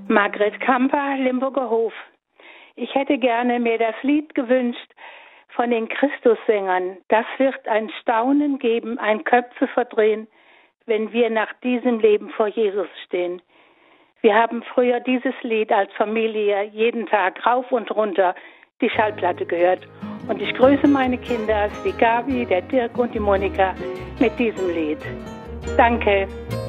Margret Kamper, Limburger Hof. Ich hätte gerne mir das Lied gewünscht von den Christussängern. Das wird ein Staunen geben, ein Köpfe verdrehen, wenn wir nach diesem Leben vor Jesus stehen. Wir haben früher dieses Lied als Familie jeden Tag rauf und runter die Schallplatte gehört. Und ich grüße meine Kinder, die Gabi, der Dirk und die Monika mit diesem Lied. Danke.